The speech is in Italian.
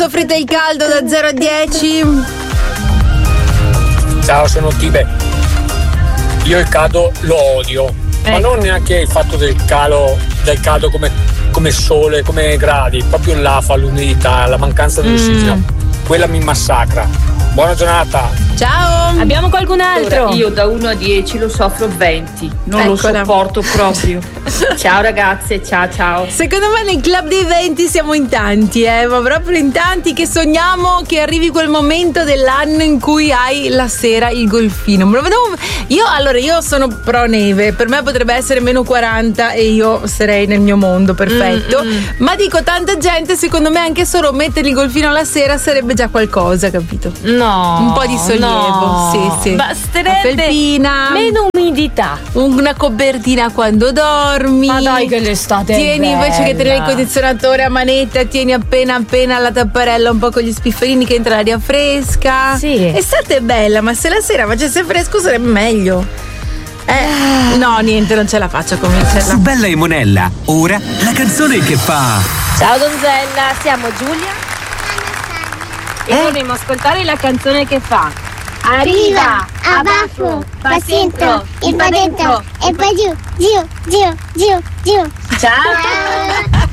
Soffrite il caldo da 0 a 10? Ciao, sono Tibe. Io il caldo lo odio, ma non neanche il fatto del caldo come sole, come gradi, proprio l'afa, l'umidità, la mancanza di ossigeno. Quella mi massacra. Buona giornata. Ciao. Abbiamo qualcun altro? Allora, io da 1 a 10 lo soffro 20. Non lo sopporto proprio. Ciao ragazze, ciao. Secondo me nel club dei 20 siamo in tanti, ma proprio in tanti che sogniamo che arrivi quel momento dell'anno in cui hai la sera il golfino. Io sono pro neve, per me potrebbe essere meno 40 e io sarei nel mio mondo perfetto. Ma dico, tanta gente, secondo me anche solo mettere il golfino alla sera sarebbe già qualcosa, capito? No. Un po' di sollievo, sì. Basterebbe una felpina, meno umidità, una copertina quando dormi. Ma dai che l'estate tieni è invece che tenere il bella. condizionatore a manetta, tieni appena la tapparella un po' con gli spifferini che entra l'aria fresca. Sì. Estate è bella, ma se la sera facesse fresco sarebbe meglio. No, niente, non ce la faccio a convincerla. Su Bella e Monella, ora la canzone che fa. Ciao donzella, siamo Giulia e vorremmo ascoltare la canzone che fa. Arriva, abbaffo, va dentro, e va dentro, e poi giù. Ciao.